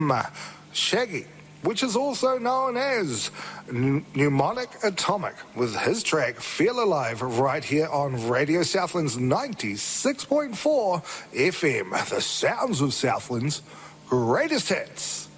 Shaggy, which is also known as Mnemonic Atomic, with his track Feel Alive right here on Radio Southland's 96.4 FM, the sounds of Southland's greatest hits.